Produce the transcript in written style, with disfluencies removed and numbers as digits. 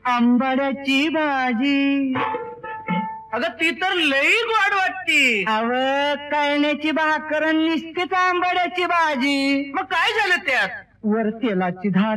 आंबाड्याची भाजी. अगं ती तर लई गोड वाटती. अव कळण्याची भाकर आणि नुसतीच आंबाड्याची भाजी. मग काय झालं त्यात? वर तेलाची धार